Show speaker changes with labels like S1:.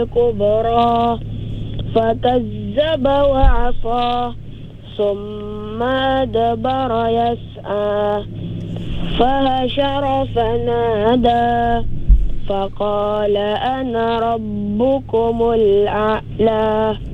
S1: الكبرى فكذب وعصى ثم أدبر يسعى فهشر فنادى فقال أنا ربكم الأعلى